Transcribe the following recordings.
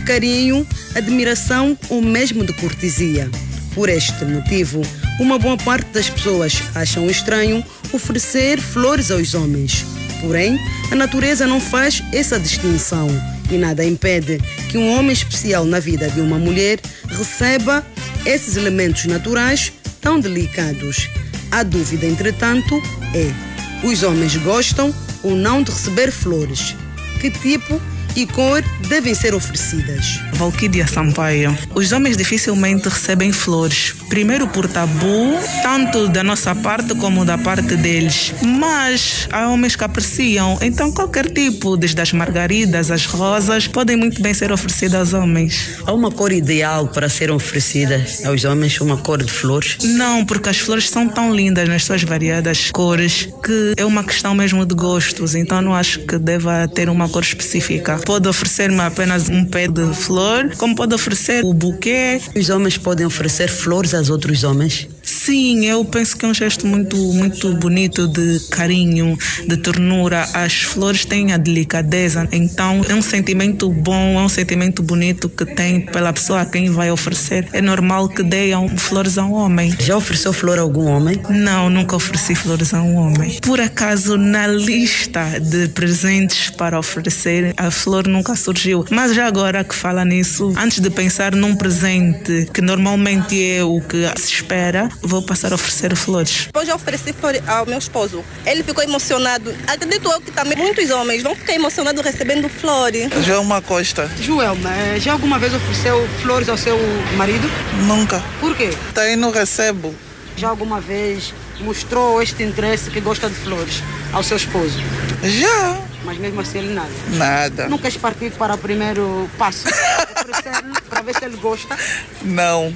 carinho, admiração ou mesmo de cortesia. Por este motivo, uma boa parte das pessoas acham estranho oferecer flores aos homens. Porém, a natureza não faz essa distinção e nada impede que um homem especial na vida de uma mulher receba esses elementos naturais tão delicados. A dúvida, entretanto, é: os homens gostam ou não de receber flores? Que tipo e cor devem ser oferecidas? Valquídia Sampaio. Os homens dificilmente recebem flores. Primeiro por tabu, tanto da nossa parte como da parte deles. Mas há homens que apreciam. Então qualquer tipo, desde as margaridas, as rosas, podem muito bem ser oferecidas aos homens. Há uma cor ideal para ser oferecida aos homens, uma cor de flores? Não, porque as flores são tão lindas nas suas variadas cores que é uma questão mesmo de gostos. Então não acho que deva ter uma cor específica. Pode oferecer-me apenas um pé de flor, como pode oferecer o buquê. Os homens podem oferecer flores aos outros homens? Sim, eu penso que é um gesto muito bonito de carinho, de ternura. As flores têm a delicadeza, então é um sentimento bom, é um sentimento bonito que tem pela pessoa a quem vai oferecer. É normal que deem flores a um homem. Já ofereceu flor a algum homem? Não, nunca ofereci flores a um homem. Por acaso, na lista de presentes para oferecer, a flor nunca surgiu. Mas já agora que fala nisso, antes de pensar num presente que normalmente é o que se espera, vou passar a oferecer flores. Hoje eu ofereci flores ao meu esposo. Ele ficou emocionado. Acredito eu que também muitos homens vão ficar emocionados recebendo flores. Joelma Costa. Joelma, já alguma vez ofereceu flores ao seu marido? Nunca. Por quê? Tá aí, não recebo. Já alguma vez mostrou este interesse que gosta de flores ao seu esposo? Já. Mas mesmo assim ele nada? Nada. Não queres partir para o primeiro passo? Oferecer-lhe para ver se ele gosta? Não.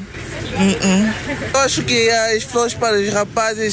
Eu acho que as flores para os rapazes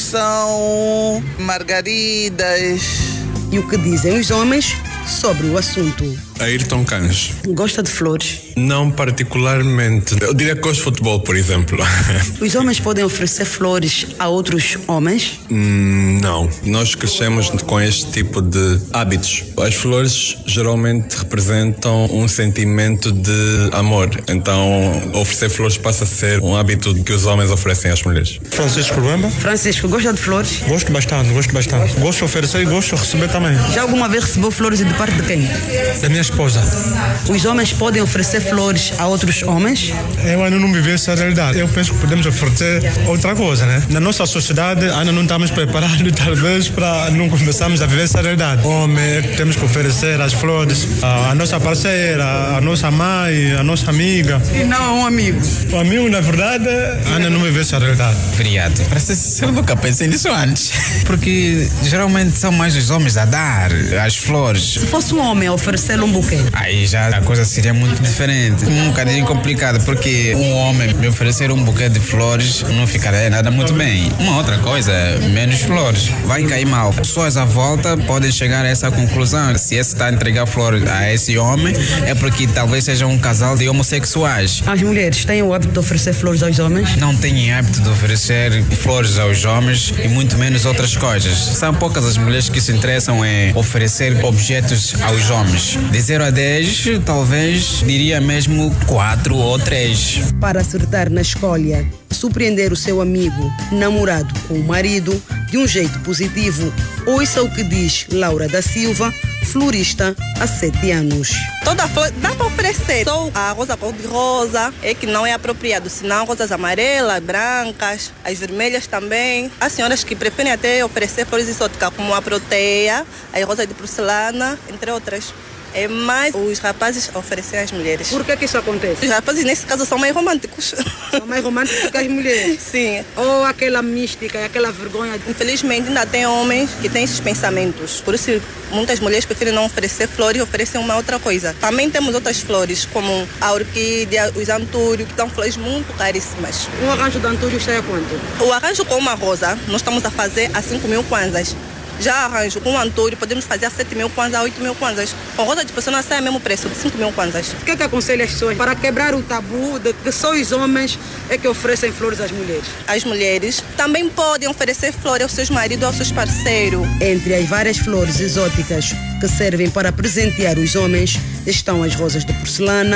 são margaridas. E o que dizem os homens sobre o assunto? Ayrton Canes. Gosta de flores? Não particularmente. Eu diria que gosto de futebol, por exemplo. Os homens podem oferecer flores a outros homens? Não. Nós crescemos com este tipo de hábitos. As flores geralmente representam um sentimento de amor. Então, oferecer flores passa a ser um hábito que os homens oferecem às mulheres. Francisco Luemba. Francisco, gosta de flores? Gosto bastante. Gosto de oferecer e gosto de receber também. Já alguma vez recebeu flores e de parte de quem? Da minha esposa. Os homens podem oferecer flores a outros homens? Eu ainda não vivi essa realidade. Eu penso que podemos oferecer outra coisa, né? Na nossa sociedade ainda não estamos preparados, talvez, para não começarmos a viver essa realidade. Homem, temos que oferecer as flores à nossa parceira, à nossa mãe, à nossa amiga. E não a um amigo? O amigo, na verdade, ainda não vive essa realidade. Obrigado. Para ser sincero, nunca pensei nisso antes. Porque geralmente são mais os homens a dar as flores. Se fosse um homem a oferecer um buquê? Aí já a coisa seria muito diferente. Um bocadinho complicado, porque um homem me oferecer um buquê de flores não ficaria nada muito bem. Uma outra coisa, menos flores. Vai cair mal. Pessoas à volta podem chegar a essa conclusão. Se esse está a entregar flores a esse homem, é porque talvez seja um casal de homossexuais. As mulheres têm o hábito de oferecer flores aos homens? Não têm hábito de oferecer flores aos homens e muito menos outras coisas. São poucas as mulheres que se interessam em oferecer objetos aos homens. De 0 a 10, talvez diria mesmo 4 ou 3. Para acertar na escolha, surpreender o seu amigo, namorado ou marido de um jeito positivo, ouça o que diz Laura da Silva, florista há 7 anos. Toda flor dá para oferecer. Só a rosa cor-de-rosa é que não é apropriado, senão rosas amarelas, brancas, as vermelhas também. Há senhoras que preferem até oferecer flores exóticas, como a proteia, as rosas de porcelana, entre outras. É mais os rapazes oferecem às mulheres. Por que isso acontece? Os rapazes, nesse caso, são mais românticos. São mais românticos que as mulheres? Sim. Ou aquela mística, aquela vergonha? Infelizmente, ainda tem homens que têm esses pensamentos. Por isso, muitas mulheres preferem não oferecer flores e oferecem uma outra coisa. Também temos outras flores, como a orquídea, os antúrios, que são flores muito caríssimas. Um arranjo de antúrio está a quanto? O arranjo com uma rosa, nós estamos a fazer a 5.000 kwanzas. Já arranjo com um antúrio, podemos fazer a 7.000 kwanzas, a 8.000 kwanzas. Com rosa de porcelana sai o mesmo preço, de 5.000 kwanzas. O que é que aconselha as pessoas para quebrar o tabu de que só os homens é que oferecem flores às mulheres? As mulheres também podem oferecer flores aos seus maridos ou aos seus parceiros. Entre as várias flores exóticas que servem para presentear os homens estão as rosas de porcelana,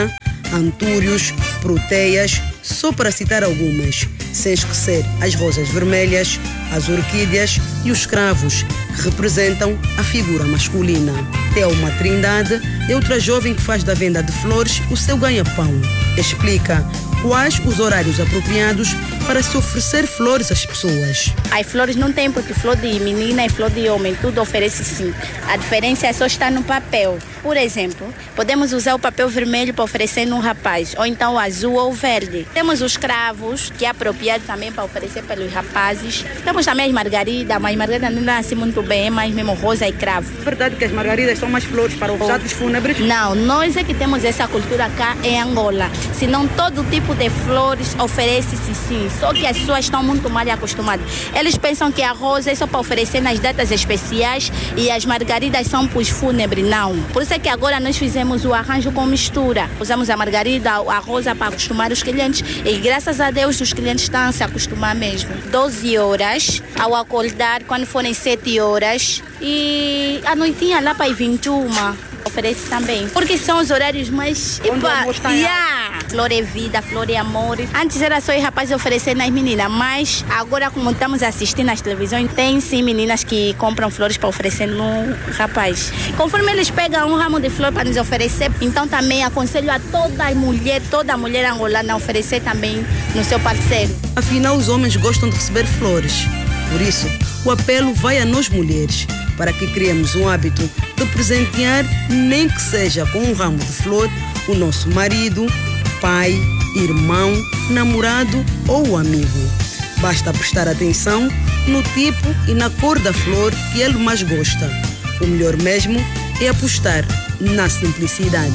antúrios, proteias, só para citar algumas, sem esquecer as rosas vermelhas, as orquídeas e os cravos, que representam a figura masculina. Thelma Trindade é outra jovem que faz da venda de flores o seu ganha-pão. Explica quais os horários apropriados para se oferecer flores às pessoas. As flores não tem, porque flor de menina e flor de homem, tudo oferece sim. A diferença é só estar no papel. Por exemplo, podemos usar o papel vermelho para oferecer num rapaz, ou então o azul ou o verde. Temos os cravos, que é apropriado também para oferecer pelos rapazes. Temos também as margaridas, mas margarida não dá assim muito bem, é mais mesmo rosa e cravo. É verdade que as margaridas são mais flores para os atos fúnebres? Não, nós é que temos essa cultura cá em Angola. Senão todo tipo de flores oferece-se sim, só que as pessoas estão muito mal acostumadas. Eles pensam que a rosa é só para oferecer nas datas especiais e as margaridas são para os fúnebres, não. Por isso é que agora nós fizemos o arranjo com mistura. Usamos a margarida, a rosa para acostumar os clientes e graças a Deus os clientes estão a se acostumar mesmo. 12 horas ao acordar, quando forem 7 horas e a noitinha lá para as 21. Oferece também, porque são os horários mais... Flor é vida, flor é amor. Antes era só os rapazes oferecer nas meninas, mas agora como estamos assistindo nas televisões, tem sim meninas que compram flores para oferecer no rapaz. Conforme eles pegam um ramo de flor para nos oferecer, então também aconselho a toda mulher angolana a oferecer também no seu parceiro. Afinal, os homens gostam de receber flores. Por isso, o apelo vai a nós mulheres, para que criemos um hábito de presentear, nem que seja com um ramo de flor, o nosso marido, pai, irmão, namorado ou amigo. Basta prestar atenção no tipo e na cor da flor que ele mais gosta. O melhor mesmo é apostar na simplicidade.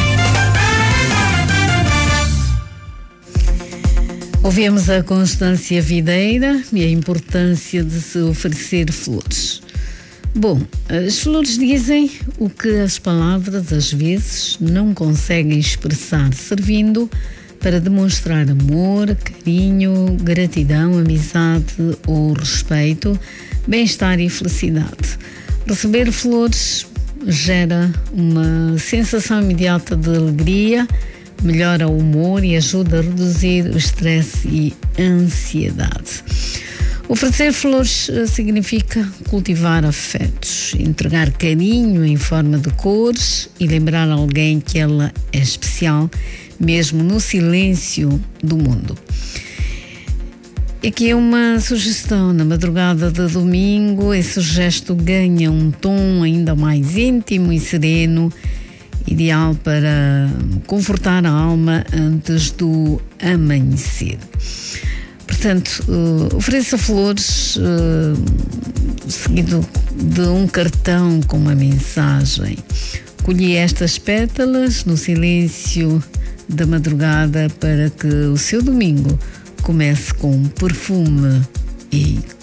Ouvimos a Constância Videira e a importância de se oferecer flores. Bom, as flores dizem o que as palavras às vezes não conseguem expressar, servindo para demonstrar amor, carinho, gratidão, amizade ou respeito, bem-estar e felicidade. Receber flores gera uma sensação imediata de alegria, melhora o humor e ajuda a reduzir o estresse e ansiedade. Oferecer flores significa cultivar afetos, entregar carinho em forma de cores e lembrar alguém que ela é especial, mesmo no silêncio do mundo. Aqui é uma sugestão. Na madrugada de domingo, esse gesto ganha um tom ainda mais íntimo e sereno, ideal para confortar a alma antes do amanhecer. Portanto, ofereça flores seguido de um cartão com uma mensagem. Colhe estas pétalas no silêncio da madrugada para que o seu domingo comece com perfume e